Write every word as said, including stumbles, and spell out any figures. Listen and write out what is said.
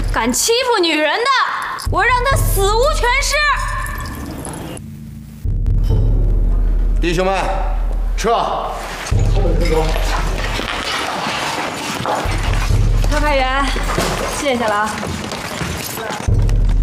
敢欺负女人的，我让他死无全尸！ 弟兄们，撤！后面跟走。 特派员，谢谢了啊。